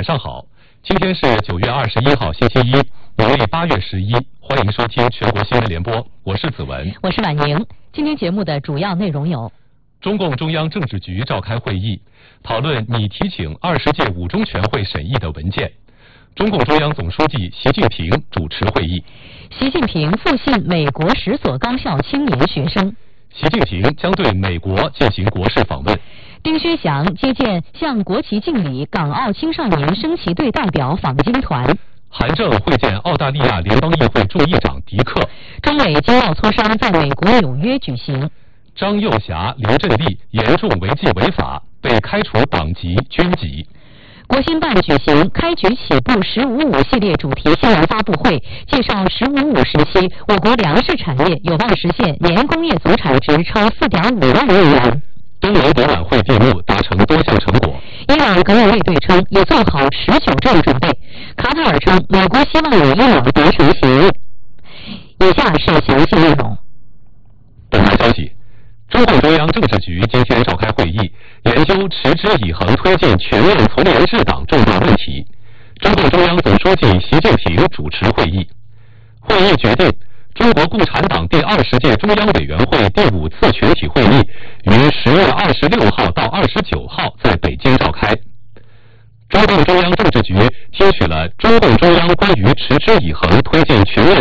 上好，今天是9月21号星期一，农历8月11，欢迎收听全国新闻联播，我是子文， 我是婉宁。今天节目的主要内容有： 中共中央政治局召开会议，讨论拟提请20届五中全会审议的文件。中共中央总书记习近平主持会议。 习近平复信美国10所高校青年学生。 习近平将对美国进行国事访问。 丁薛祥接见向国旗敬礼港澳青少年升旗队代表访京团。 韩正会见澳大利亚联邦议会众议长迪克。 中美经贸磋商在美国纽约举行。 张幼霞、刘振立严重违纪违法，被开除党籍、军籍。 国新办举行开局起步“15.5”系列主题新闻发布会，介绍“15.5”时期我国粮食产业有望实现年工业总产值超4.5万亿元。 东盟博览会闭幕，达成多项成果。 伊朗革命卫队称已做好持久战准备。卡塔尔称美国希望与伊朗达成协议。以下是详细内容。 本台消息。中共中央政治局今天召开会议，研究持之以恒推进全面从严治党重大问题。中共中央总书记习近平主持会议。会议决定，中国共产党第20届中央委员会第5次全体会议于10月26号到29号在北京召开。中共中央政治局听取了中共中央关于持之以恒推进全面